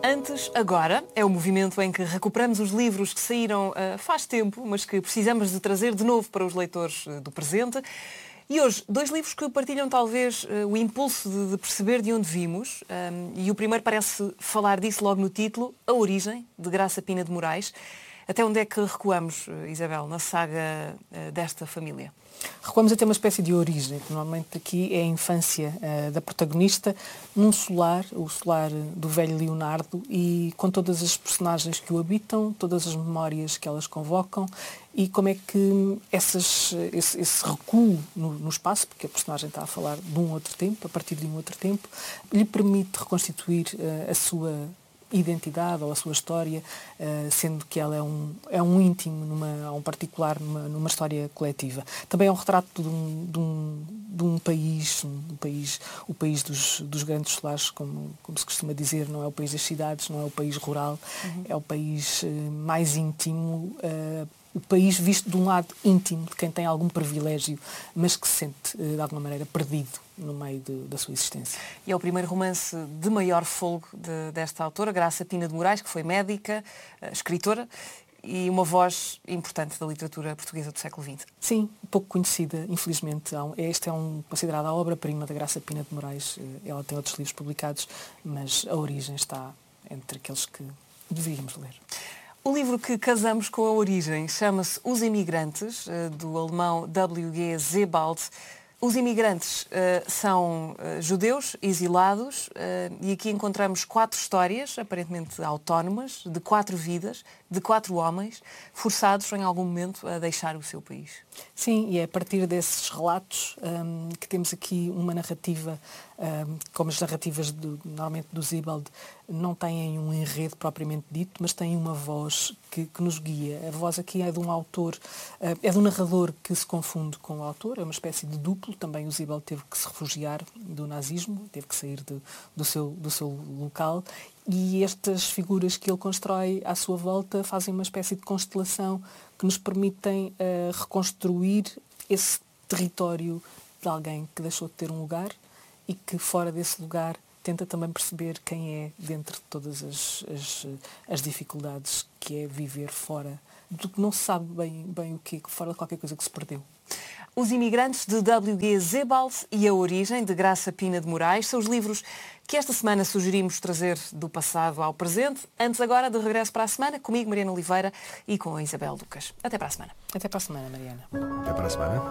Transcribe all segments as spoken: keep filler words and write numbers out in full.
Antes, Agora é o movimento em que recuperamos os livros que saíram uh, faz tempo, mas que precisamos de trazer de novo para os leitores uh, do presente. E hoje, dois livros que partilham talvez uh, o impulso de, de perceber de onde vimos. Um, e o primeiro parece falar disso logo no título, A Origem, de Graça Pina de Moraes. Até onde é que recuamos, Isabel, na saga uh, desta família? Recuamos até uma espécie de origem, que normalmente aqui é a infância uh, da protagonista, num solar, o solar do velho Leonardo, e com todas as personagens que o habitam, todas as memórias que elas convocam, e como é que essas, esse, esse recuo no, no espaço, porque a personagem está a falar de um outro tempo, a partir de um outro tempo, lhe permite reconstituir uh, a sua identidade ou a sua história, sendo que ela é um, é um íntimo, numa, um particular, numa, numa história coletiva. Também é um retrato de um, de um, de um país, um país, o país dos, dos grandes solares, como, como se costuma dizer, não é o país das cidades, não é o país rural, uhum. É o país mais íntimo, uh, o país visto de um lado íntimo, de quem tem algum privilégio, mas que se sente, de alguma maneira, perdido no meio de, da sua existência. E é o primeiro romance de maior folgo de, desta autora, Graça Pina de Moraes, que foi médica, escritora e uma voz importante da literatura portuguesa do século vinte. Sim, pouco conhecida, infelizmente. Esta é um, considerada a obra-prima da Graça Pina de Moraes. Ela tem outros livros publicados, mas A Origem está entre aqueles que deveríamos ler. O livro que casamos com A Origem chama-se Os Imigrantes, do alemão W G Sebald. Os imigrantes uh, são uh, judeus exilados uh, e aqui encontramos quatro histórias, aparentemente autónomas, de quatro vidas, de quatro homens, forçados em algum momento a deixar o seu país. Sim, e é a partir desses relatos um, que temos aqui uma narrativa, um, como as narrativas do, normalmente do Sebald, não têm um enredo propriamente dito, mas têm uma voz que, que nos guia. A voz aqui é de um autor, uh, é de um narrador que se confunde com o autor, é uma espécie de duplo. Também o Sebald teve que se refugiar do nazismo, teve que sair de, do, seu, do seu local, e estas figuras que ele constrói à sua volta fazem uma espécie de constelação que nos permitem uh, reconstruir esse território de alguém que deixou de ter um lugar e que fora desse lugar tenta também perceber quem é dentro de todas as, as, as dificuldades que é viver fora do que não se sabe bem, bem o que, fora de qualquer coisa que se perdeu. Os Imigrantes, de W G Sebald, e A Origem, de Graça Pina de Moraes, são os livros que esta semana sugerimos trazer do passado ao presente. Antes agora, de regresso para a semana, comigo, Mariana Oliveira, e com a Isabel Lucas. Até para a semana. Até para a semana, Mariana. Até para a semana.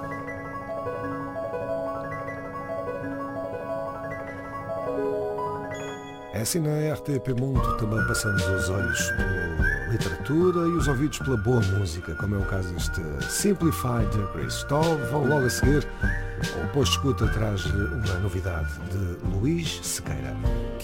É assim na R T P Mundo, também passamos os olhos pela literatura e os ouvidos pela boa música, como é o caso deste Simplified Grace Tall. Vão logo a seguir, o Posto Escuta traz uma novidade de Luís Sequeira.